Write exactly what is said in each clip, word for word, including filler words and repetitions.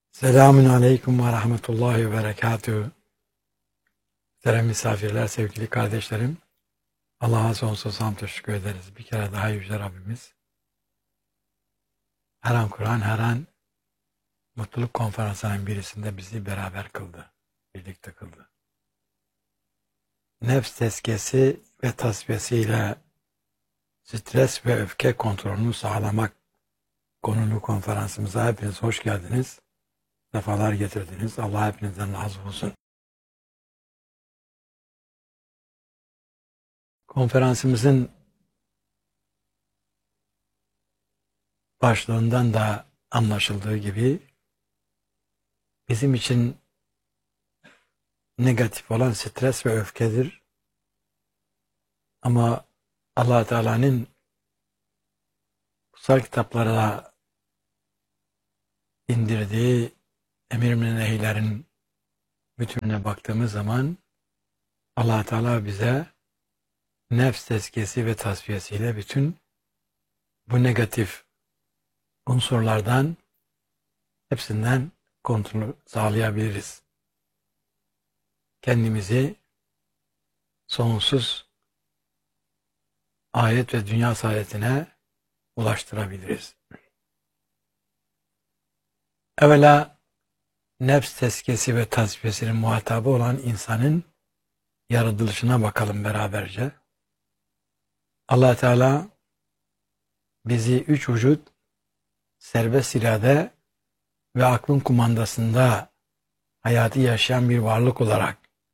Selamun Aleyküm ve Rahmetullahi ve Berekatühü. Muhterem misafirler, sevgili kardeşlerim. Allah'a sonsuz hamd teşekkür ederiz. Bir kere daha Yüce Rabbimiz her an Kur'an, her an mutluluk konferansının birisinde bizi beraber kıldı. Birlikte kıldı. Nefs tezkiyesi ve tasfiyesiyle stres ve öfke kontrolünü sağlamak konulu konferansımıza hepiniz hoş geldiniz. Sefalar getirdiniz. Allah hepinizden razı olsun. Konferansımızın başlığından da anlaşıldığı gibi bizim için negatif olan stres ve öfkedir. Ama Allah Teala'nın kutsal kitaplara indirdiği emir ve nehirlerin bütününe baktığımız zaman Allah Teala bize nefs tezkiyesi ve tasfiyesiyle bütün bu negatif unsurlardan hepsinden kontrol sağlayabiliriz. Kendimizi sonsuz ayet ve dünya saadetine ulaştırabiliriz. Evvela nefs tezkiyesi ve tasfiyesinin muhatabı olan insanın yaratılışına bakalım beraberce. Allah Teala bizi üç vücut, serbest irade ve aklın kumandasında hayatı yaşayan bir varlık olarak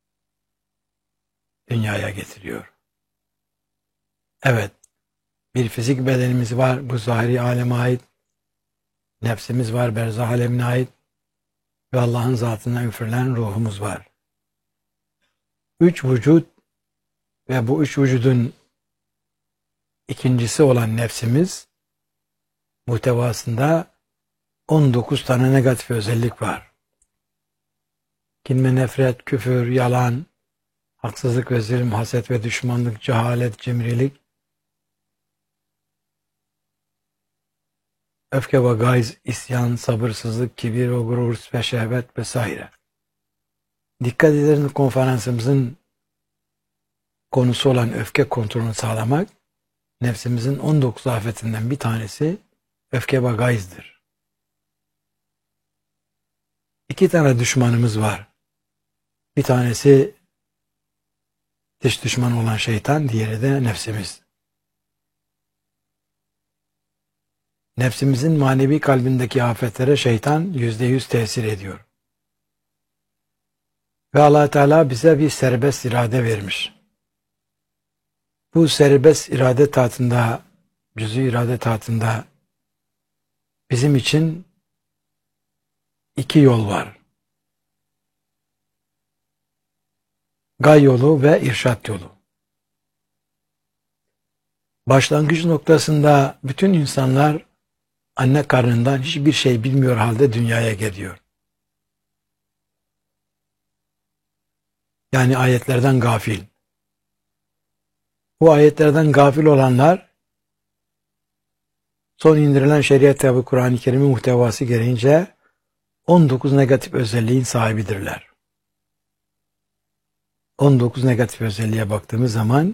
dünyaya getiriyor. Evet, bir fizik bedenimiz var, bu zahiri aleme ait. Nefsimiz var, berzah alemine ait. Ve Allah'ın zatından üfürülen ruhumuz var. Üç vücut ve bu üç vücudun ikincisi olan nefsimiz muhtevasında on dokuz tane negatif özellik var. Kin ve nefret, küfür, yalan, haksızlık ve zulüm, haset ve düşmanlık, cehalet, cimrilik, öfke ve gayz, isyan, sabırsızlık, kibir ve gurur ve şehvet vesaire. Dikkat edelim, konferansımızın konusu olan öfke kontrolünü sağlamak, nefsimizin on dokuz afetinden bir tanesi öfke ve gayzdır. İki tane düşmanımız var. Bir tanesi dış düşman olan şeytan, diğeri de nefsimiz. Nefsimizin manevi kalbindeki afetlere şeytan yüzde yüz tesir ediyor. Ve Allah Teala bize bir serbest irade vermiş. Bu serbest irade tahtında, cüz'i irade tahtında bizim için iki yol var. Gay yolu ve irşat yolu. Başlangıç noktasında bütün insanlar anne karnından hiçbir şey bilmiyor halde dünyaya geliyor. Yani ayetlerden gafil. Bu ayetlerden gafil olanlar son indirilen şeriat kitabı Kur'an-ı Kerim'in muhtevası gereğince on dokuz negatif özelliğin sahibidirler. on dokuz negatif özelliğe baktığımız zaman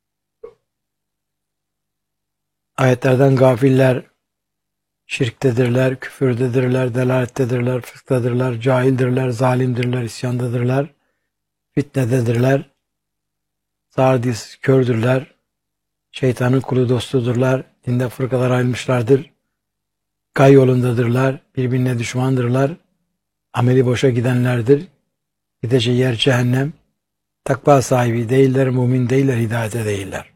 ayetlerden gafiller şirktedirler, küfürdedirler, delalettedirler, fıskadırlar, cahildirler, zalimdirler, isyandadırlar, fitnededirler, sardis, kördürler, şeytanın kulu dostudurlar, dinde fırkalar ayrılmışlardır, gay yolundadırlar, birbirine düşmandırlar, ameli boşa gidenlerdir, gideceği yer cehennem, takva sahibi değiller, mümin değiller, hidayete değiller.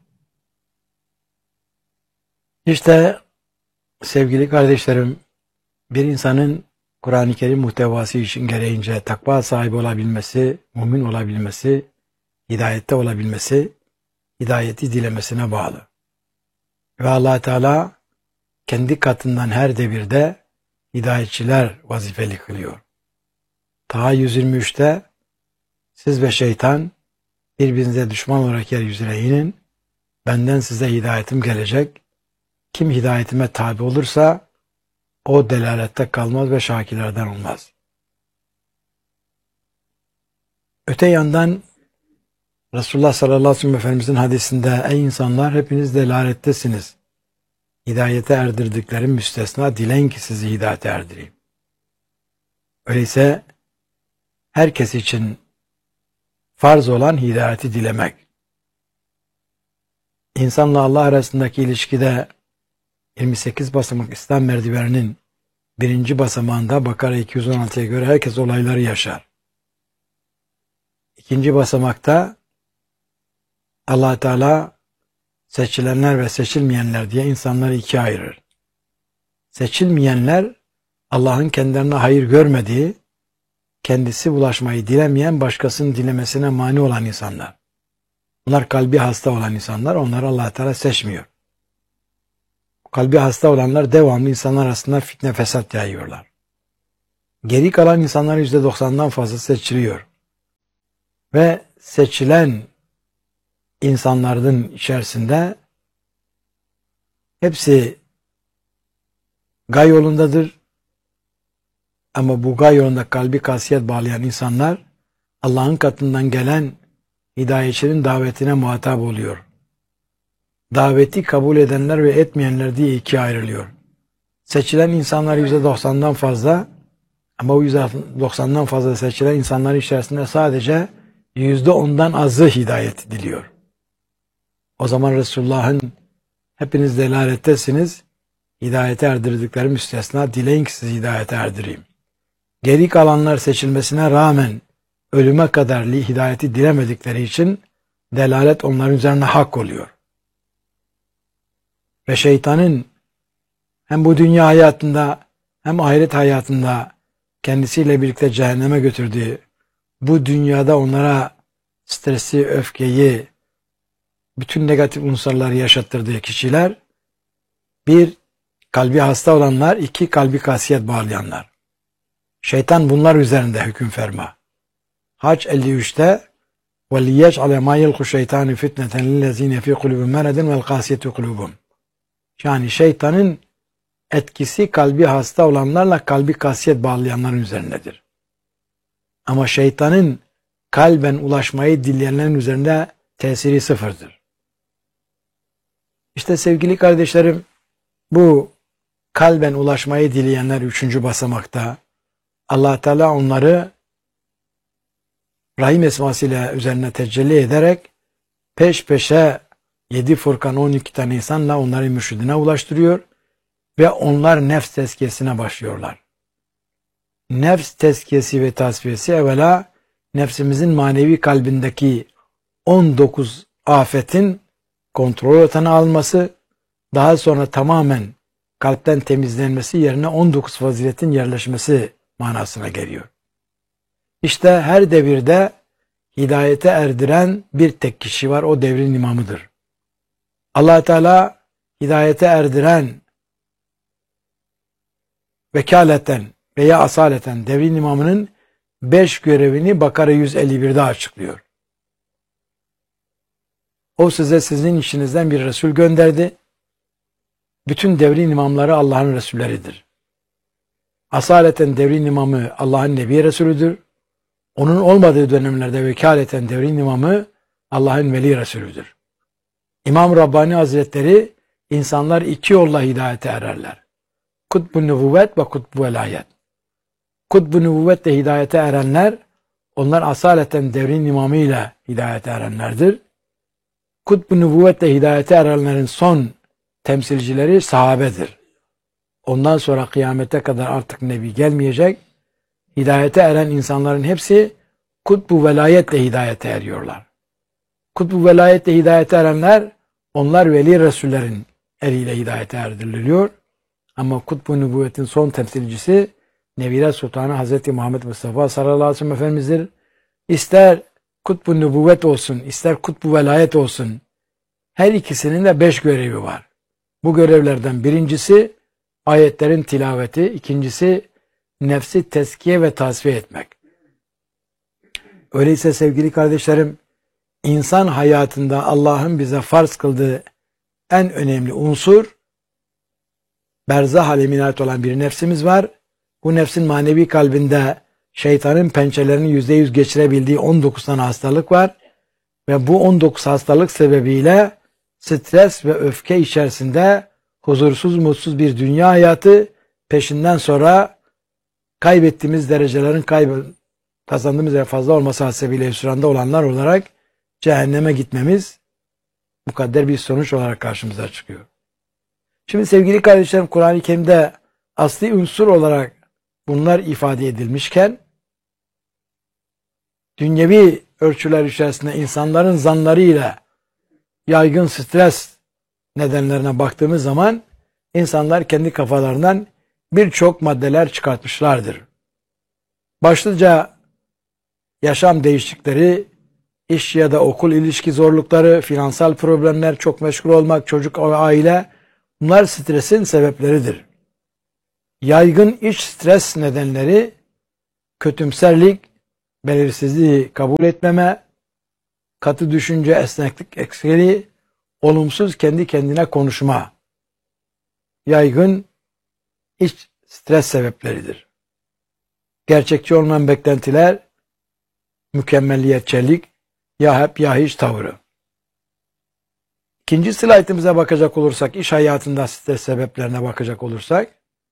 İşte sevgili kardeşlerim, bir insanın Kur'an-ı Kerim muhtevası için gereğince takva sahibi olabilmesi, mümin olabilmesi, hidayette olabilmesi, hidayeti dilemesine bağlı. Ve Allah Teala kendi katından her devirde hidayetçiler vazifeli kılıyor. Taha yüz yirmi üçte siz ve şeytan birbirinize düşman olarak yeryüzüne inin, benden size hidayetim gelecek. Kim hidayetime tabi olursa o delalette kalmaz ve şakirlerden olmaz. Öte yandan Resulullah sallallahu aleyhi ve sellem Efendimizin hadisinde ey insanlar hepiniz delalettesiniz. Hidayete erdirdiklerim müstesna, dileyin ki sizi hidayete erdireyim. Öyleyse herkes için farz olan hidayeti dilemek. İnsanla Allah arasındaki ilişkide yirmi sekiz basamak İslam merdiveninin birinci basamağında Bakara iki yüz on altıya göre herkes olayları yaşar. İkinci basamakta Allah Teala seçilenler ve seçilmeyenler diye insanları ikiye ayırır. Seçilmeyenler Allah'ın kendilerine hayır görmediği, kendisi ulaşmayı dilemeyen, başkasının dilemesine mani olan insanlar. Bunlar kalbi hasta olan insanlar, onları Allah Teala seçmiyor. Kalbi hasta olanlar devamlı insanlar arasında fitne fesat yayıyorlar. Geri kalan insanlar yüzde doksandan fazla seçiliyor. Ve seçilen insanların içerisinde hepsi gay yolundadır. Ama bu gay yolunda kalbi kasiyet bağlayan insanlar Allah'ın katından gelen hidayetçinin davetine muhatap oluyor. Daveti kabul edenler ve etmeyenler diye ikiye ayrılıyor. Seçilen insanlar yüzde doksandan fazla ama o yüzde doksandan fazla seçilen insanların içerisinde sadece yüzde ondan azı hidayet diliyor. O zaman Resulullah'ın hepiniz delalettesiniz, hidayete erdirdikleri müstesna, dileyin ki sizi hidayete erdireyim. Geri kalanlar seçilmesine rağmen ölüme kadar hidayeti dilemedikleri için delalet onların üzerine hak oluyor. Ve şeytanın hem bu dünya hayatında hem ahiret hayatında kendisiyle birlikte cehenneme götürdüğü, bu dünyada onlara stresi, öfkeyi, bütün negatif unsurları yaşattırdığı kişiler, bir, kalbi hasta olanlar, iki, kalbi kasiyet bağlayanlar. Şeytan bunlar üzerinde hüküm ferma. Hac elli üçte وَلِيَجْعَلَ مَا يَلْقُ الشَّيْطَانِ فِتْنَةً لِلَّذ۪ينَ ف۪ي قُلُوبٍ مَرَدٍ وَالْقَاسِيَةُ قُلُوبُمْ. Yani şeytanın etkisi kalbi hasta olanlarla kalbi kasiyet bağlayanların üzerindedir. Ama şeytanın kalben ulaşmayı dileyenlerin üzerinde tesiri sıfırdır. İşte sevgili kardeşlerim, bu kalben ulaşmayı dileyenler üçüncü basamakta Allah Teala onları Rahim esmasıyla üzerine tecelli ederek peş peşe yedi Furkan on iki tane insanla onları mürşidine ulaştırıyor ve onlar nefs tezkiyesine başlıyorlar. Nefs tezkiyesi ve tasfiyesi evvela nefsimizin manevi kalbindeki on dokuz afetin kontrol altına alınması, daha sonra tamamen kalpten temizlenmesi yerine on dokuz faziletin yerleşmesi manasına geliyor. İşte her devirde hidayete erdiren bir tek kişi var, o devrin imamıdır. Allah Teala hidayete erdiren vekaleten veya asaleten devrin imamının beş görevini Bakara yüz elli birde açıklıyor. O size sizin işinizden bir Resul gönderdi. Bütün devrin imamları Allah'ın Resulleridir. Asaleten devrin imamı Allah'ın Nebi Resulüdür. Onun olmadığı dönemlerde vekaleten devrin imamı Allah'ın Veli Resulüdür. İmam Rabbani Hazretleri insanlar iki yolla hidayete ererler. Kutbu nübüvvet ve kutbu velayet. Kutbu nübüvvetle hidayete erenler, onlar asaleten devrin imamıyla hidayete erenlerdir. Kutbu nübüvvetle hidayete erenlerin son temsilcileri sahabedir. Ondan sonra kıyamete kadar artık Nebi gelmeyecek. Hidayete eren insanların hepsi kutbu velayetle hidayete eriyorlar. Kutbu velayetle hidayete erenler, onlar veli Resullerin eliyle hidayete erdiriliyor. Ama kutbu nübüvvetin son temsilcisi Nebiler Sultanı Hazreti Muhammed Mustafa sallallahu aleyhi ve sellem Efendimiz'dir. İster kutbu nübüvvet olsun, ister kutbu velayet olsun, her ikisinin de beş görevi var. Bu görevlerden birincisi ayetlerin tilaveti, ikincisi nefsi tezkiye ve tasfiye etmek. Öyleyse sevgili kardeşlerim, insan hayatında Allah'ın bize farz kıldığı en önemli unsur, berzah alemine ait olan bir nefsimiz var. Bu nefsin manevi kalbinde şeytanın pençelerini yüzde yüz geçirebildiği on dokuz tane hastalık var. Ve bu on dokuz hastalık sebebiyle stres ve öfke içerisinde huzursuz, mutsuz bir dünya hayatı, peşinden sonra kaybettiğimiz derecelerin kaybı, kazandığımız yer fazla olması hasebiyle hüsranda olanlar olarak cehenneme gitmemiz mukadder bir sonuç olarak karşımıza çıkıyor. Şimdi sevgili kardeşlerim, Kur'an-ı Kerim'de asli unsur olarak bunlar ifade edilmişken, dünyevi ölçüler içerisinde insanların zanlarıyla yaygın stres nedenlerine baktığımız zaman insanlar kendi kafalarından birçok maddeler çıkartmışlardır. Başlıca yaşam değişiklikleri, iş ya da okul ilişki zorlukları, finansal problemler, çok meşgul olmak, çocuk, aile, bunlar stresin sebepleridir. Yaygın iç stres nedenleri kötümserlik, belirsizliği kabul etmeme, katı düşünce, esneklik eksikliği, olumsuz kendi kendine konuşma, yaygın iç stres sebepleridir. Gerçekçi olmayan beklentiler, mükemmelliyetçilik, ya hep ya hiç tavrı. İkinci slaytımıza bakacak olursak, iş hayatında stres sebeplerine bakacak olursak,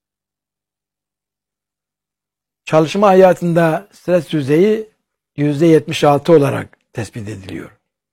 çalışma hayatında stres düzeyi yüzde yetmiş altı olarak tespit ediliyor.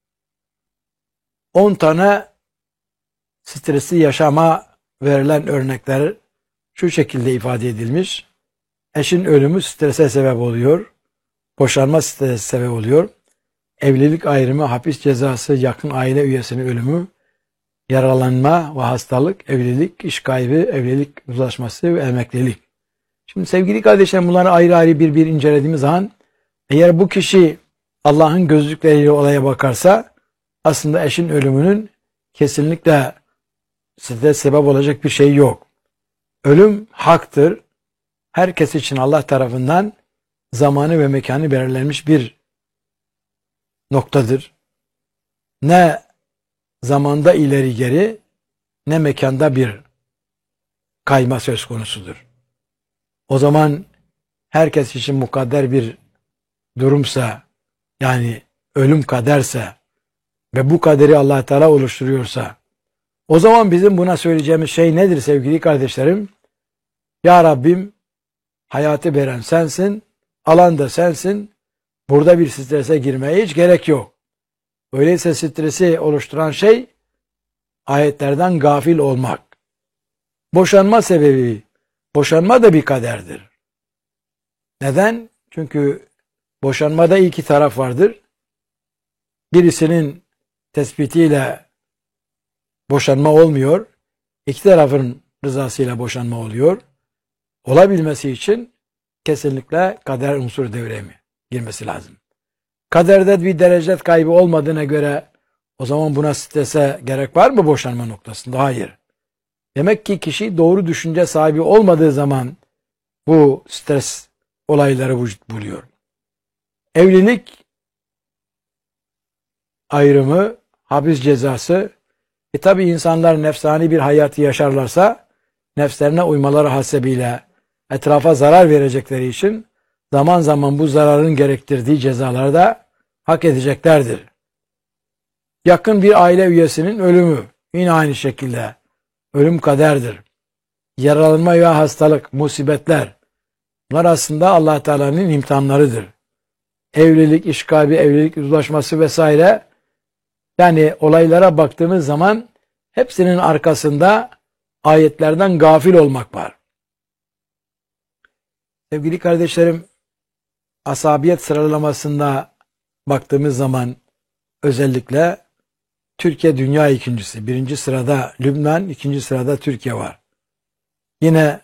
on tane stresi yaşama verilen örnekler şu şekilde ifade edilmiş. Eşin ölümü strese sebep oluyor. Boşanma strese sebep oluyor. Evlilik ayrımı, hapis cezası, yakın aile üyesinin ölümü, yaralanma ve hastalık, evlilik, iş kaybı, evlilik uzlaşması ve emeklilik. Şimdi sevgili kardeşlerim, bunları ayrı ayrı bir bir incelediğimiz zaman, eğer bu kişi Allah'ın gözlükleriyle olaya bakarsa, aslında eşin ölümünün kesinlikle size sebep olacak bir şey yok. Ölüm haktır. Herkes için Allah tarafından zamanı ve mekanı belirlenmiş bir noktadır. Ne zamanda ileri geri, ne mekanda bir kayma söz konusudur. O zaman herkes için mukadder bir durumsa, yani ölüm kaderse ve bu kaderi Allah Teala oluşturuyorsa, o zaman bizim buna söyleyeceğimiz şey nedir sevgili kardeşlerim? Ya Rabbim, hayatı veren sensin, alan da sensin, burada bir strese girmeye hiç gerek yok. Öyleyse stresi oluşturan şey, ayetlerden gafil olmak. Boşanma sebebi, boşanma da bir kaderdir. Neden? Çünkü boşanmada iki taraf vardır. Birisinin tespitiyle boşanma olmuyor. İki tarafın rızasıyla boşanma oluyor. Olabilmesi için kesinlikle kader unsuru devreye girmesi lazım. Kaderde bir derecet kaybı olmadığına göre o zaman buna strese gerek var mı boşanma noktasında? Hayır. Demek ki kişi doğru düşünce sahibi olmadığı zaman bu stres olayları vücut buluyor. Evlilik ayrımı, hapis cezası, e tabi insanlar nefsani bir hayatı yaşarlarsa nefslerine uymaları hasebiyle etrafa zarar verecekleri için zaman zaman bu zararın gerektirdiği cezaları da hak edeceklerdir. Yakın bir aile üyesinin ölümü yine aynı şekilde ölüm kaderdir. Yaralanma veya hastalık, musibetler, bunlar aslında Allah Teala'nın imtihanlarıdır. Evlilik, iş kaybı, evlilik uzlaşması vesaire, yani olaylara baktığımız zaman hepsinin arkasında ayetlerden gafil olmak var. Sevgili kardeşlerim, asabiyet sıralamasında baktığımız zaman özellikle Türkiye dünya ikincisi. Birinci sırada Lübnan, ikinci sırada Türkiye var. Yine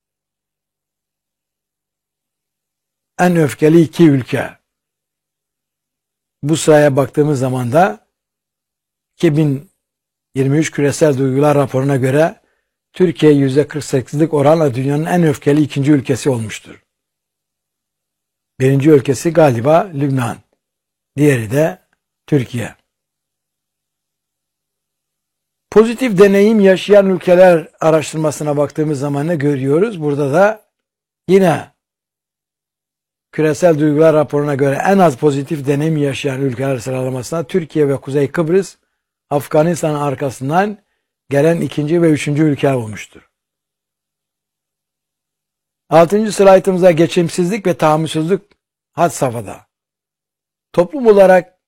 en öfkeli iki ülke. Bu sıraya baktığımız zaman da iki bin yirmi üç küresel duygular raporuna göre Türkiye yüzde kırk sekizlik oranla dünyanın en öfkeli ikinci ülkesi olmuştur. Birinci ülkesi galiba Lübnan. Diğeri de Türkiye. Pozitif deneyim yaşayan ülkeler araştırmasına baktığımız zaman ne görüyoruz? Burada da yine Küresel Duygular raporuna göre en az pozitif deneyim yaşayan ülkeler sıralamasında Türkiye ve Kuzey Kıbrıs, Afganistan'ın arkasından gelen ikinci ve üçüncü ülke olmuştur. Altıncı slaytımıza geçimsizlik ve tahammülsüzlük had safhada. Toplum olarak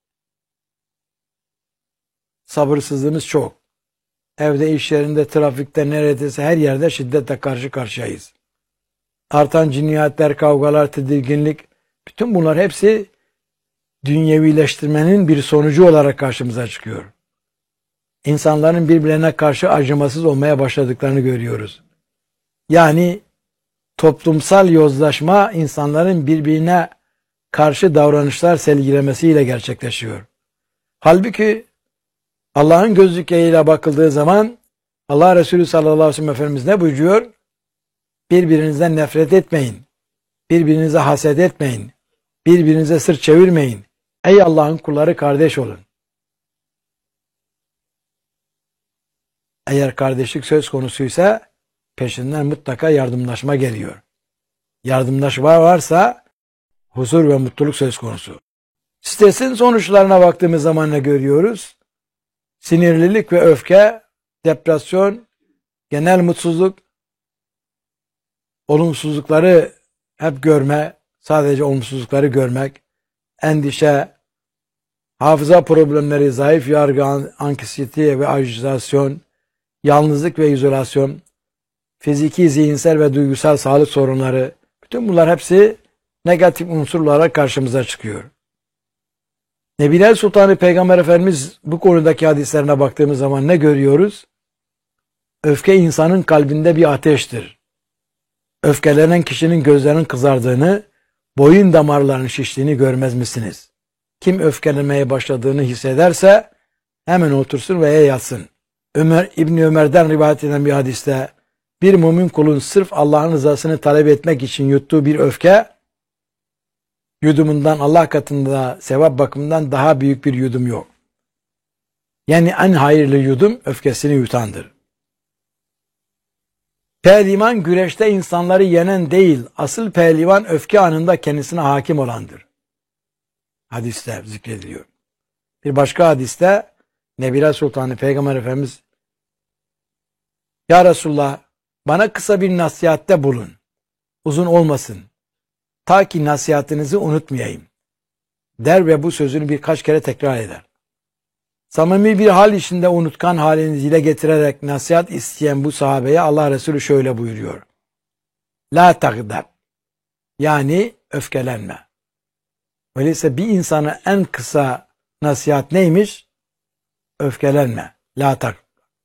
sabırsızlığımız çok. Evde, iş yerinde, trafikte, neredeyse her yerde şiddetle karşı karşıyayız. Artan cinayetler, kavgalar, tedirginlik, bütün bunlar hepsi dünyevileştirmenin bir sonucu olarak karşımıza çıkıyor. İnsanların birbirlerine karşı acımasız olmaya başladıklarını görüyoruz. Yani toplumsal yozlaşma insanların birbirine karşı davranışlar sergilemesiyle gerçekleşiyor. Halbuki Allah'ın gözlükleriyle bakıldığı zaman Allah Resulü sallallahu aleyhi ve sellem Efendimiz ne buyuruyor? Birbirinizden nefret etmeyin. Birbirinize haset etmeyin. Birbirinize sırt çevirmeyin. Ey Allah'ın kulları, kardeş olun. Eğer kardeşlik söz konusuysa peşinden mutlaka yardımlaşma geliyor. Yardımlaşma varsa huzur ve mutluluk söz konusu. Stresin sonuçlarına baktığımız zaman ne görüyoruz? Sinirlilik ve öfke, depresyon, genel mutsuzluk, olumsuzlukları hep görme, sadece olumsuzlukları görmek, endişe, hafıza problemleri, zayıf yargı, anksiyete ve ajitasyon, yalnızlık ve izolasyon, fiziki, zihinsel ve duygusal sağlık sorunları, bütün bunlar hepsi negatif unsurlara karşımıza çıkıyor. Nebiler Sultanı Peygamber Efendimiz bu konudaki hadislerine baktığımız zaman ne görüyoruz? Öfke insanın kalbinde bir ateştir. Öfkelenen kişinin gözlerinin kızardığını, boyun damarlarının şiştiğini görmez misiniz? Kim öfkelenmeye başladığını hissederse hemen otursun veya yatsın. Ömer İbni Ömer'den rivayet edilen bir hadiste bir mümin kulun sırf Allah'ın rızasını talep etmek için yuttuğu bir öfke yudumundan Allah katında sevap bakımından daha büyük bir yudum yok. Yani en hayırlı yudum öfkesini yutandır. Pehlivan güreşte insanları yenen değil, asıl pehlivan öfke anında kendisine hakim olandır. Hadiste zikrediliyor. Bir başka hadiste Nebiler Sultanı Peygamber Efendimiz, Ya Resulullah, bana kısa bir nasihatte bulun. Uzun olmasın. Ta ki nasihatinizi unutmayayım. Der ve bu sözünü birkaç kere tekrar eder. Samimi bir hal içinde unutkan halini dile getirerek nasihat isteyen bu sahabeye Allah Resulü şöyle buyuruyor. La tagdab. Yani öfkelenme. Öyleyse bir insana en kısa nasihat neymiş? Öfkelenme. La tagdab.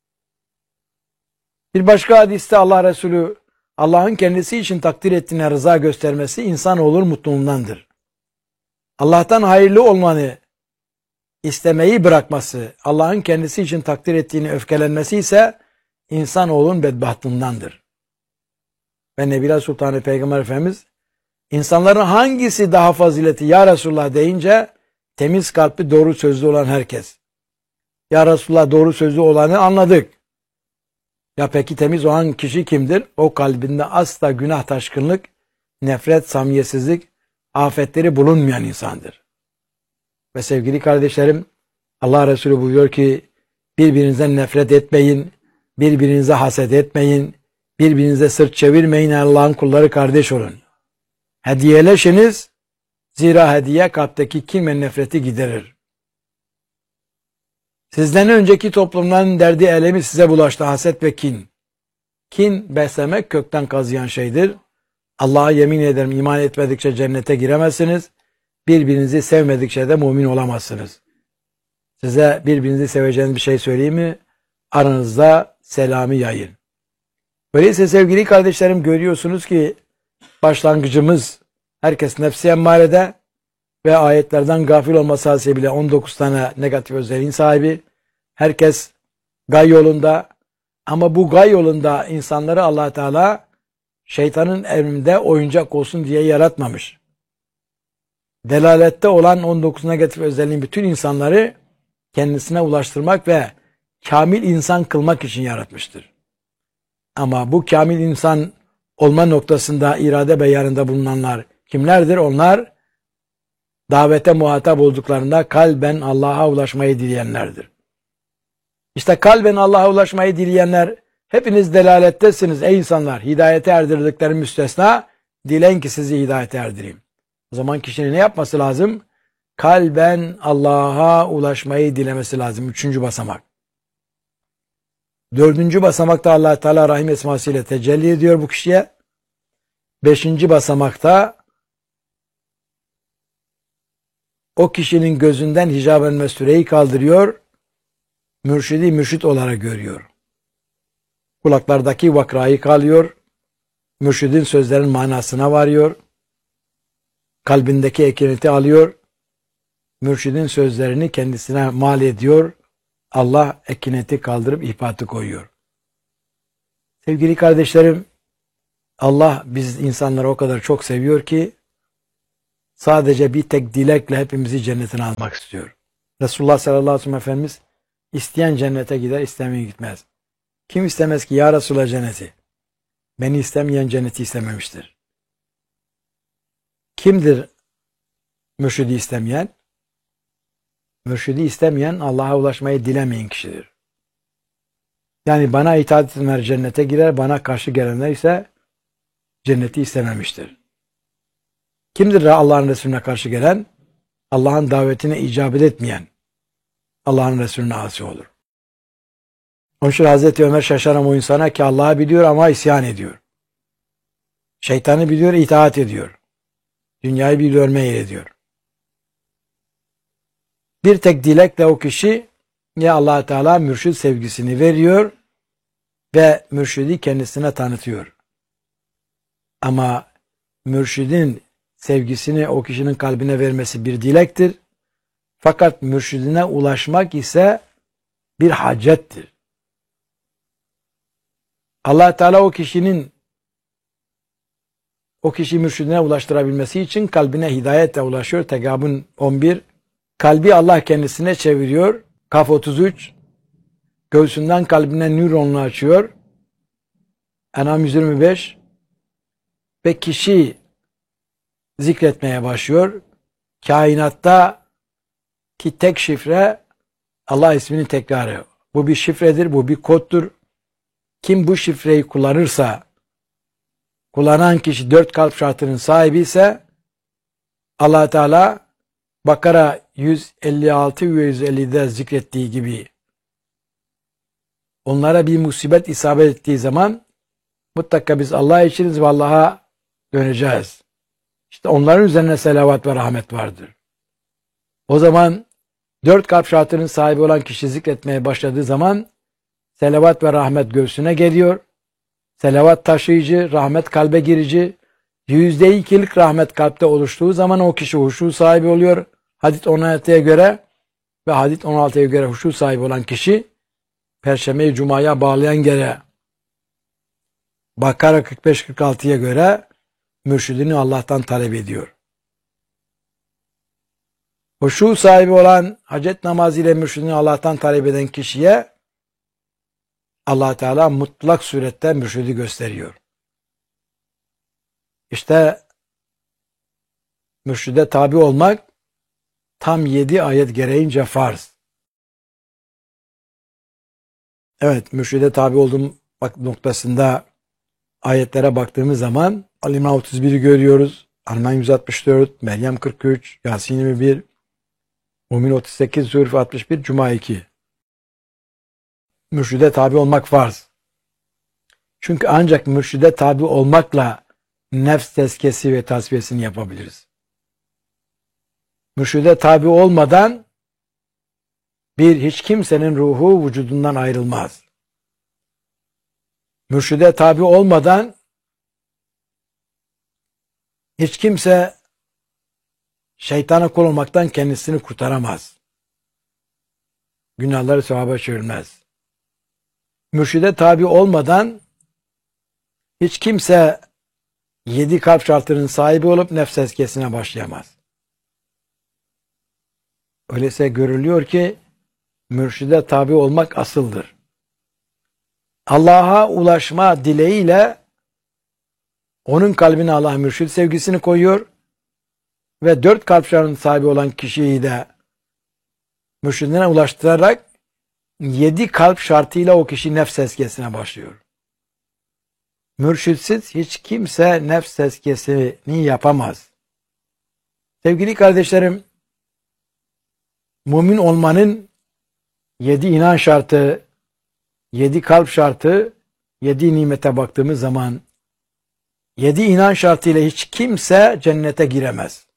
Bir başka hadiste Allah Resulü Allah'ın kendisi için takdir ettiğine rıza göstermesi insanoğlunun mutluluğundandır. Allah'tan hayırlı olmanı istemeyi bırakması, Allah'ın kendisi için takdir ettiğini öfkelenmesi ise insanoğlunun bedbahtlığındandır. Ve Nebiler Sultanı Peygamber Efendimiz, insanların hangisi daha fazileti ya Resulullah deyince, temiz kalpli doğru sözlü olan herkes. Ya Resulullah doğru sözlü olanı anladık. Ya peki temiz olan kişi kimdir? O kalbinde asla günah, taşkınlık, nefret, samimiyetsizlik, afetleri bulunmayan insandır. Ve sevgili kardeşlerim, Allah Resulü buyuruyor ki, birbirinizden nefret etmeyin, birbirinize haset etmeyin, birbirinize sırt çevirmeyin, Allah'ın kulları kardeş olun. Hediyeleşiniz, zira hediye kalpteki kin ve nefreti giderir. Sizden önceki toplumların derdi elemi size bulaştı, haset ve kin. Kin beslemek kökten kazıyan şeydir. Allah'a yemin ederim, iman etmedikçe cennete giremezsiniz. Birbirinizi sevmedikçe de mümin olamazsınız. Size birbirinizi seveceğiniz bir şey söyleyeyim mi? Aranızda selamı yayın. Öyleyse sevgili kardeşlerim, görüyorsunuz ki başlangıcımız herkes nefsi emmarede ve ayetlerden gafil olması hasebiyle on dokuz tane negatif özelliğin sahibi. Herkes gay yolunda, ama bu gay yolunda insanları Allah Teala şeytanın emrinde oyuncak olsun diye yaratmamış. Delalette olan on dokuz negatif özelliğin bütün insanları kendisine ulaştırmak ve kamil insan kılmak için yaratmıştır. Ama bu kamil insan olma noktasında irade beyanında bulunanlar Kimlerdir? Onlar davete muhatap olduklarında kalben Allah'a ulaşmayı dileyenlerdir. İşte kalben Allah'a ulaşmayı dileyenler, hepiniz delalettesiniz ey insanlar. Hidayete erdirdikleri müstesna, dileyin ki sizi hidayete erdireyim. O zaman kişinin ne yapması lazım? Kalben Allah'a ulaşmayı dilemesi lazım. Üçüncü basamak. Dördüncü basamakta Allah Teala Rahim esmasıyla tecelli ediyor bu kişiye. Beşinci basamakta o kişinin gözünden hicab-ı mestureyi kaldırıyor, mürşidi mürşit olarak görüyor. Kulaklardaki vakrayı kalıyor, mürşidin sözlerin manasına varıyor, kalbindeki ekineti alıyor, mürşidin sözlerini kendisine mal ediyor, Allah ekineti kaldırıp ihbatı koyuyor. Sevgili kardeşlerim, Allah biz insanları o kadar çok seviyor ki sadece bir tek dilekle hepimizi cennetine almak istiyor. Resulullah sallallahu aleyhi ve sellem Efendimiz isteyen cennete gider, istemeyen gitmez. Kim istemez ki ya Resulullah cenneti? Beni istemeyen cenneti istememiştir. Kimdir mürşidi istemeyen? Mürşidi istemeyen Allah'a ulaşmayı dilemeyen kişidir. Yani bana itaat edenler cennete girer, bana karşı gelenler ise cenneti istememiştir. Kimdir Allah'ın Resulüne karşı gelen? Allah'ın davetine icabet etmeyen, Allah'ın Resulüne asi olur. Onun için Hazreti Ömer şaşaran o insana ki Allah'ı biliyor ama isyan ediyor. Şeytanı biliyor, itaat ediyor. Dünyayı biliyor, meyil ediyor. Bir tek dilekle o kişi ya Allah Teala mürşid sevgisini veriyor ve mürşidi kendisine tanıtıyor. Ama mürşidin sevgisini o kişinin kalbine vermesi bir dilektir. Fakat mürşidine ulaşmak ise bir hacettir. Allah Teala o kişinin o kişi mürşidine ulaştırabilmesi için kalbine hidayetle ulaşıyor. Tegabun on bir. Kalbi Allah kendisine çeviriyor. Kaf otuz üç. Göğsünden kalbine nöronunu açıyor. En'am yüz yirmi beş. Ve kişi zikretmeye başlıyor. Kainatta ki tek şifre Allah isminin tekrarı. Bu bir şifredir, bu bir koddur. Kim bu şifreyi kullanırsa, kullanan kişi dört kalp şartının sahibi ise Allah Teala Bakara yüz elli altı ve yüz ellide zikrettiği gibi onlara bir musibet isabet ettiği zaman mutlaka biz Allah'a içiniz ve Allah'a döneceğiz. İşte onların üzerine selavat ve rahmet vardır. O zaman dört kalp şartının sahibi olan kişi zikretmeye başladığı zaman selavat ve rahmet göğsüne geliyor. Selavat taşıyıcı, rahmet kalbe girici. Yüzde ikilik rahmet kalpte oluştuğu zaman o kişi huşu sahibi oluyor. Hadis on altıya göre ve hadis on altıya göre huşu sahibi olan kişi Perşembe-i Cuma'ya bağlayan göre Bakara kırk beş kırk altıya göre mürşidini Allah'tan talep ediyor. Huşu sahibi olan hacet namazı ile mürşidini Allah'tan talep eden kişiye Allah Teala mutlak surette mürşidi gösteriyor. İşte mürşide tabi olmak tam yedi ayet gereğince farz. Evet, mürşide tabi olduğum bak noktasında ayetlere baktığımız zaman Al-İmran otuz biri görüyoruz. Al-İmran yüz altmış dört, Meryem kırk üç, Yasin yirmi bir, Mümin otuz sekiz, Zühruf altmış bir, Cuma iki. Mürşide tabi olmak farz. Çünkü ancak mürşide tabi olmakla nefs tezkiyesi ve tasfiyesini yapabiliriz. Mürşide tabi olmadan bir hiç kimsenin ruhu vücudundan ayrılmaz. Mürşide tabi olmadan hiç kimse şeytana kul olmaktan kendisini kurtaramaz. Günahları sevaba çevirmez. Mürşide tabi olmadan hiç kimse yedi kalp şartının sahibi olup nefs tezkiyesine başlayamaz. Öyleyse görülüyor ki mürşide tabi olmak asıldır. Allah'a ulaşma dileğiyle onun kalbine Allah mürşid sevgisini koyuyor. ve dört kalp şartının sahibi olan kişiyi de mürşidine ulaştırarak yedi kalp şartıyla o kişi nefs tezkiyesine başlıyor. Mürşitsiz hiç kimse nefs tezkiyesini yapamaz. Sevgili kardeşlerim, mümin olmanın yedi inan şartı, yedi kalp şartı, yedi nimete baktığımız zaman yedi inan şartıyla hiç kimse cennete giremez.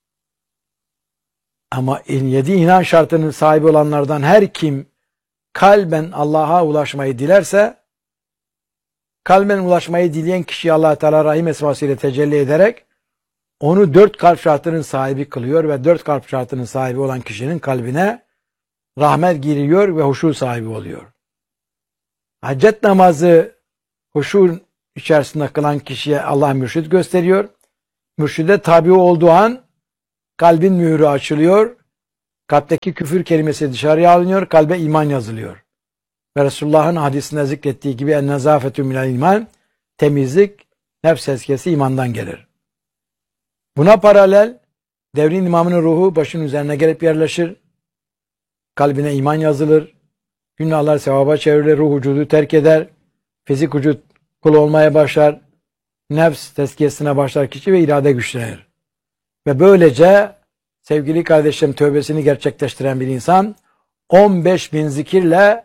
Ama yedi inan şartının sahibi olanlardan her kim kalben Allah'a ulaşmayı dilerse, kalben ulaşmayı dileyen kişi Allah Teala Rahim esmasıyla tecelli ederek onu dört kalp şartının sahibi kılıyor ve dört kalp şartının sahibi olan kişinin kalbine rahmet giriyor ve huşu sahibi oluyor. Hacet namazı huşu içerisinde kılan kişiye Allah mürşid gösteriyor. Mürşide tabi olduğu an kalbin mührü açılıyor. Kalpteki küfür kelimesi dışarıya alınıyor. Kalbe iman yazılıyor. Ve Resulullah'ın hadisinde zikrettiği gibi en-nezafetü minel iman, temizlik, nefs tezkiyesi imandan gelir. Buna paralel devrin imamının ruhu başının üzerine gelip yerleşir. Kalbine iman yazılır. Günahlar sevaba çevrilir. Ruh vücudu terk eder. Fizik vücut kul olmaya başlar. Nefs tezkiyesine başlar kişi ve irade güçlenir. Ve böylece sevgili kardeşlerim tövbesini gerçekleştiren bir insan on beş bin zikirle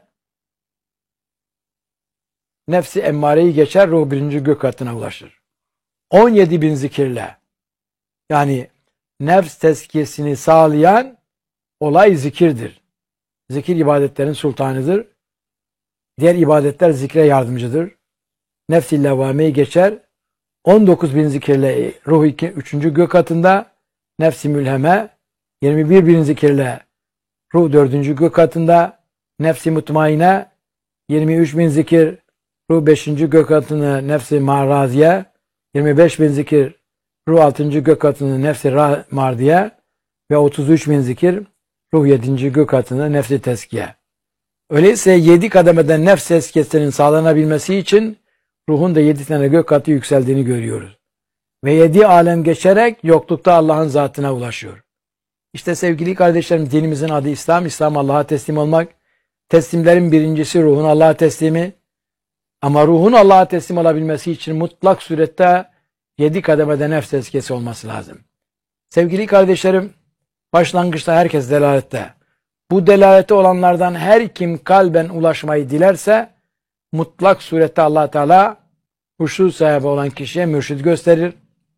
nefsi emmareyi geçer, ruh birinci gök katına ulaşır. on yedi bin zikirle, yani nefs tezkiyesini sağlayan olay zikirdir. Zikir ibadetlerin sultanıdır. Diğer ibadetler zikre yardımcıdır. Nefs-i levvameyi geçer. on dokuz bin zikirle ruh üçüncü gök katında, nefs-i mülheme, yirmi bir bin zikirle ruh dördüncü gök katında, nefs-i mutmaine, yirmi üç bin zikir ruh beşinci gök katında, nefs-i maraziye, yirmi beş bin zikir ruh altıncı gök katında, nefs-i mardiye ve otuz üç bin zikir ruh yedinci gök katında, nefs-i teskiye. Öyleyse yedi kademeden nefs tezkiyesinin sağlanabilmesi için ruhun da yedi tane gök katı yükseldiğini görüyoruz. Ve yedi alem geçerek yoklukta Allah'ın zatına ulaşıyor. İşte sevgili kardeşlerim, dinimizin adı İslam. İslam Allah'a teslim olmak. Teslimlerin birincisi ruhun Allah'a teslimi. Ama ruhun Allah'a teslim olabilmesi için mutlak surette yedi kademede nefs tezkiyesi olması lazım. Sevgili kardeşlerim, başlangıçta herkes delalette. Bu delalete olanlardan her kim kalben ulaşmayı dilerse mutlak surette Allah Teala huşu sahibi olan kişiye mürşid gösterir.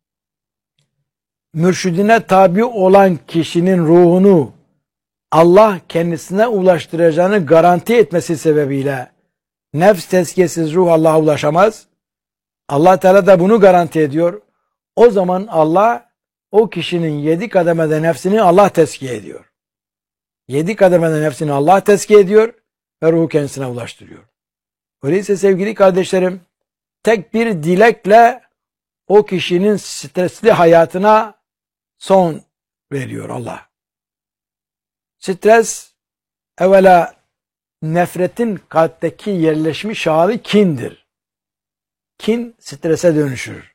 Mürşidine tabi olan kişinin ruhunu Allah kendisine ulaştıracağını garanti etmesi sebebiyle nefs tezkiyesiz ruh Allah'a ulaşamaz. Allah Teala da bunu garanti ediyor. O zaman Allah o kişinin yedi kademede nefsini Allah tezkiye ediyor. Yedi kademede nefsini Allah tezkiye ediyor ve ruhu kendisine ulaştırıyor. Öyleyse sevgili kardeşlerim, tek bir dilekle o kişinin stresli hayatına son veriyor Allah. Stres evvela nefretin kalpteki yerleşmiş hali kindir. Kin strese dönüşür.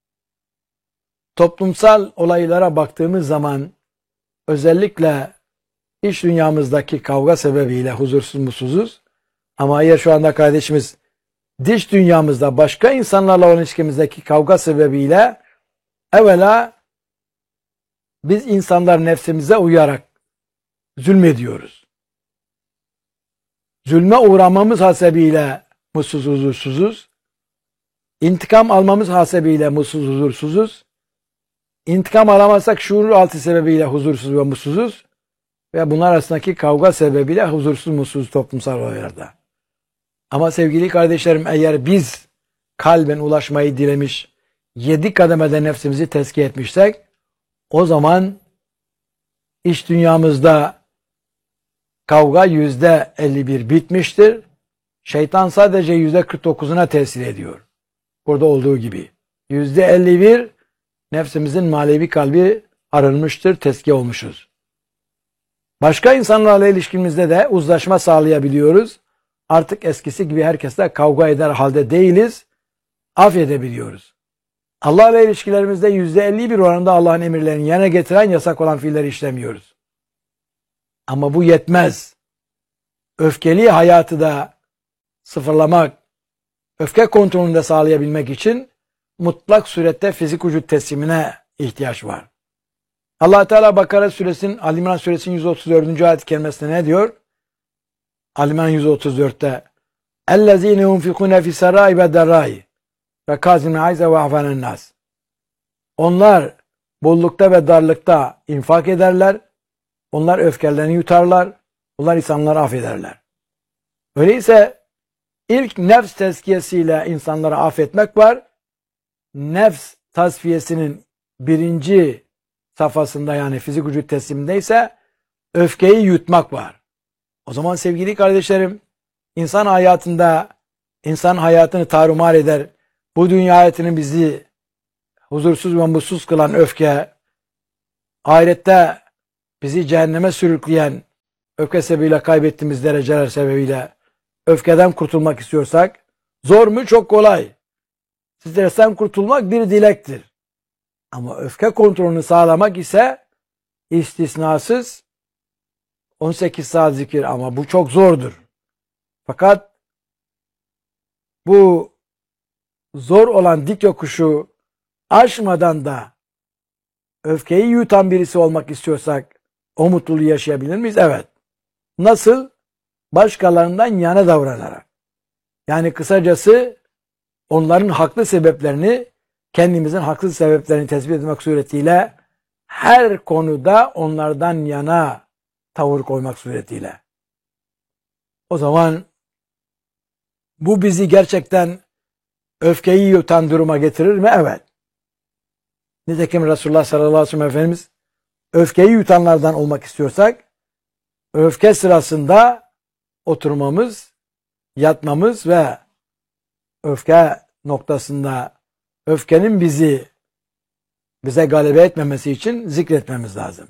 Toplumsal olaylara baktığımız zaman özellikle iş dünyamızdaki kavga sebebiyle huzursuz mutsuzuz. Ama eğer şu anda kardeşimiz dış dünyamızda başka insanlarla olan ilişkimizdeki kavga sebebiyle evvela biz insanlar nefsimize uyarak zulmediyoruz. Zulme uğramamız hasebiyle mutsuz huzursuzuz. İntikam almamız hasebiyle mutsuz huzursuzuz. İntikam alamazsak şuur altı sebebiyle huzursuz ve mutsuzuz. Ve bunlar arasındaki kavga sebebiyle huzursuz mutsuz toplumsal olaylarda. Ama sevgili kardeşlerim, eğer biz kalben ulaşmayı dilemiş, yedi kademede nefsimizi tezkiye etmişsek, o zaman iş dünyamızda kavga yüzde elli bir bitmiştir. Şeytan sadece yüzde kırk dokuzuna tesir ediyor. Burada olduğu gibi. Yüzde elli bir nefsimizin manevi kalbi arınmıştır, tezkiye olmuşuz. Başka insanlarla ilişkimizde de uzlaşma sağlayabiliyoruz. Artık eskisi gibi herkesle kavga eder halde değiliz. Affedebiliyoruz. Allah ile ilişkilerimizde yüzde elli bir oranında Allah'ın emirlerini yerine getiren, yasak olan fiilleri işlemiyoruz. Ama bu yetmez. Öfkeli hayatı da sıfırlamak, öfke kontrolünü de sağlayabilmek için mutlak surette fizik vücut teslimine ihtiyaç var. Allah Teala Bakara suresinin, Ali İmran suresinin yüz otuz dördüncü ayet-i kerimesinde ne diyor? Ali İmran yüz otuz dörtte اَلَّذ۪ينَ يُنْفِقُونَ فِي سَرَّاءِ وَدَرَّاءِ وَكَازِمِ عَيْزَ وَعْفَنَ النَّاسِ. Onlar bollukta ve darlıkta infak ederler. Onlar öfkelerini yutarlar. Onlar insanları affederler. Öyleyse ilk nefs tezkiyesiyle insanları affetmek var. Nefs tasfiyesinin birinci safhasında, yani fizik vücut tesliminde ise öfkeyi yutmak var. O zaman sevgili kardeşlerim, insan hayatında insan hayatını tarumar eder. Bu dünya hayatının bizi huzursuz ve mutsuz kılan öfke, ahirette bizi cehenneme sürükleyen öfke sebebiyle kaybettiğimiz dereceler sebebiyle öfkeden kurtulmak istiyorsak, zor mu? Çok kolay. Stresten kurtulmak bir dilektir. Ama öfke kontrolünü sağlamak ise istisnasız on sekiz saat zikir, ama bu çok zordur. Fakat bu zor olan dik yokuşu aşmadan da öfkeyi yutan birisi olmak istiyorsak o mutluluğu yaşayabilir miyiz? Evet. Nasıl? Başkalarından yana davranarak. Yani kısacası onların haklı sebeplerini, kendimizin haksız sebeplerini tespit etmek suretiyle her konuda onlardan yana tavır koymak suretiyle. O zaman bu bizi gerçekten öfkeyi yutan duruma getirir mi? Evet. Nitekim Resulullah sallallahu aleyhi ve sellem Efendimiz öfkeyi yutanlardan olmak istiyorsak öfke sırasında oturmamız, yatmamız ve öfke noktasında öfkenin bizi bize galebe etmemesi için zikretmemiz lazım.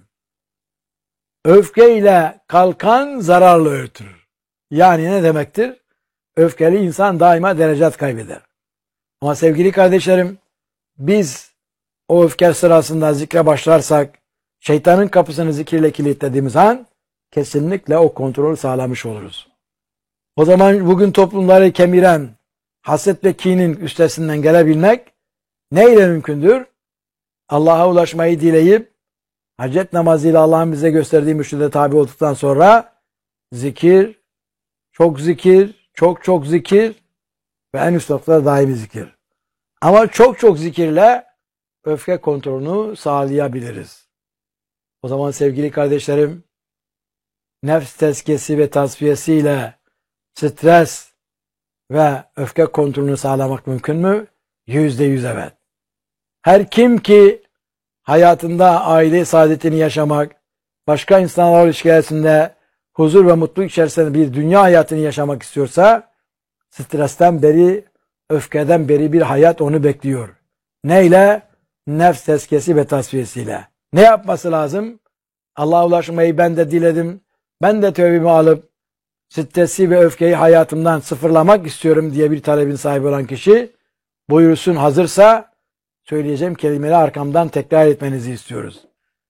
Öfke ile kalkan zararlı öğütür. Yani ne demektir? Öfkeli insan daima derecat kaybeder. Ama sevgili kardeşlerim, biz o öfke sırasında zikre başlarsak, şeytanın kapısını zikirle kilitlediğimiz an kesinlikle o kontrolü sağlamış oluruz. O zaman bugün toplumları kemiren haset ve kinin üstesinden gelebilmek neyle mümkündür? Allah'a ulaşmayı dileyip hacet namazıyla Allah'ın bize gösterdiği mürşide tabi olduktan sonra zikir, çok zikir, çok çok zikir ve en üst noktada daimi zikir. Ama çok çok zikirle öfke kontrolünü sağlayabiliriz. O zaman sevgili kardeşlerim, nefs tezkiyesi ve tasfiyesiyle stres ve öfke kontrolünü sağlamak mümkün mü? Yüzde yüz evet. Her kim ki hayatında aile saadetini yaşamak, başka insanlarla ilişkilerinde huzur ve mutluluk içerisinde bir dünya hayatını yaşamak istiyorsa, stresten beri, öfkeden beri bir hayat onu bekliyor. Neyle? Nefs tezkiyesi ve tasfiyesiyle. Ne yapması lazım? Allah'a ulaşmayı ben de diledim. Ben de tövbemi alıp stresi ve öfkeyi hayatımdan sıfırlamak istiyorum diye bir talebin sahibi olan kişi buyursun, hazırsa söyleyeceğim kelimeleri arkamdan tekrar etmenizi istiyoruz.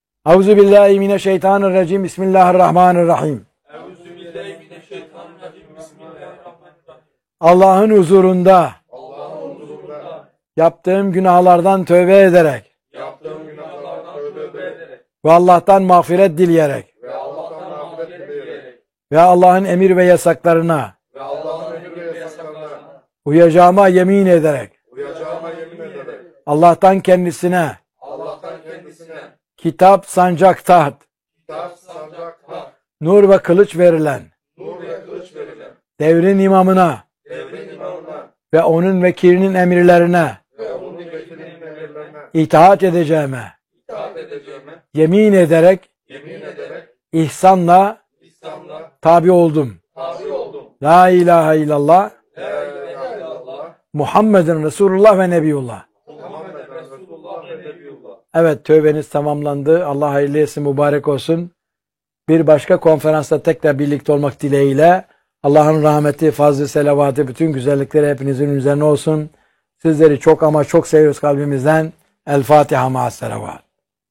Euzubillahimineşşeytanirracim. Bismillahirrahmanirrahim. Euzubillahimineşşeytanirracim. Bismillahirrahmanirrahim. Allah'ın huzurunda, Allah'ın huzurunda yaptığım günahlardan tövbe ederek yaptığım günahlardan tövbe ederek ve Allah'tan mağfiret dileyerek ve Allah'tan mağfiret dileyerek ve Allah'ın emir ve yasaklarına ve Allah'ın emir ve yasaklarına uyacağıma yemin ederek uyacağıma yemin ederek Allah'tan kendisine Allah'tan kendisine kitap, sancak, taht, kitap, sancak, hak, nur ve kılıç verilen nur ve kılıç verilen devrin imamına devrin imamına ve onun vekilinin emirlerine ve onun vekilinin emirlerine itaat edeceğime itaat edeceğime yemin ederek yemin ederek ihsanla İslam'la tabi oldum. tabi oldum. La ilahe illallah La ilahe illallah Muhammedun Resulullah ve Nebiyullah. Muhammed Resulullah ve Nebiyullah. Evet, tövbeniz tamamlandı. Allah hayırlı etsin, mübarek olsun. Bir başka konferansta tekrar birlikte olmak dileğiyle Allah'ın rahmeti, fazlı, selavatı, bütün güzellikleri hepinizin üzerine olsun. Sizleri çok ama çok seviyoruz kalbimizden. El Fatiha ma'as selavat.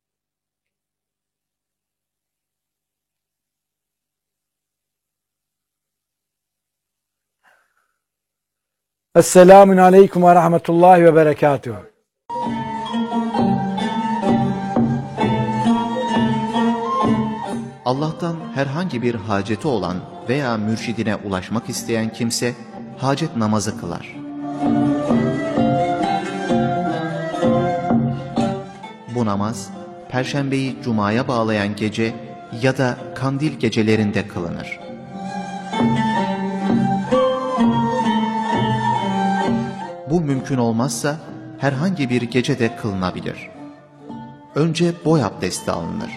Esselamun aleyküm ve rahmetullahi ve berekatuhu. Allah'tan herhangi bir haceti olan veya mürşidine ulaşmak isteyen kimse hacet namazı kılar. Bu namaz, Perşembeyi Cuma'ya bağlayan gece ya da kandil gecelerinde kılınır. Bu mümkün olmazsa herhangi bir gecede kılınabilir. Önce boy abdesti alınır.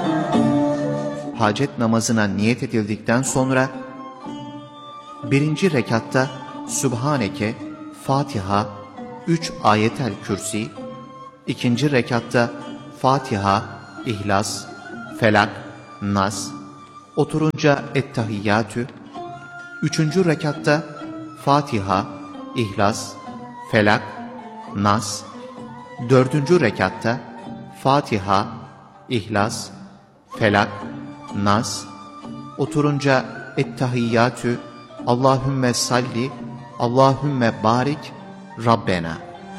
Hacet namazına niyet edildikten sonra birinci rekatta Sübhaneke, Fatiha, üç ayetel kürsi, ikinci rekatta Fatiha, İhlas, Felak, Nas, oturunca Ettehiyyatü, üçüncü rekatta Fatiha, İhlas, Felak, Nas, dördüncü rekatta Fatiha, İhlas, Felak, Nas, oturunca Ettehiyyatü, Allahümme salli, Allahümme barik, Rabbena.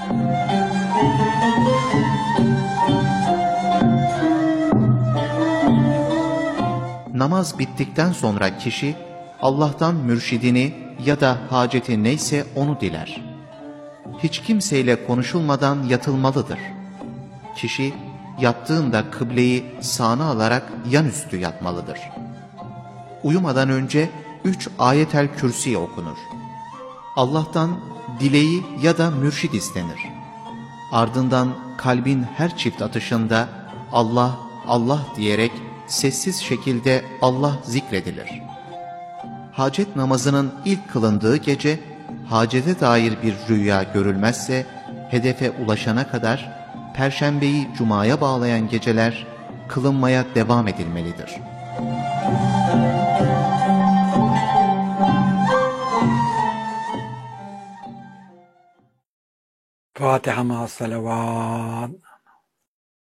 Namaz bittikten sonra kişi Allah'tan mürşidini ya da haceti neyse onu diler. Hiç kimseyle konuşulmadan yatılmalıdır. Kişi yattığında kıbleyi sağına alarak yanüstü yatmalıdır. Uyumadan önce üç ayetel kürsi okunur. Allah'tan dileği ya da mürşid istenir. Ardından kalbin her çift atışında Allah, Allah diyerek sessiz şekilde Allah zikredilir. Hacet namazının ilk kılındığı gece, hacete dair bir rüya görülmezse, hedefe ulaşana kadar Perşembeyi Cuma'ya bağlayan geceler kılınmaya devam edilmelidir. Fatiha ma'as selavat.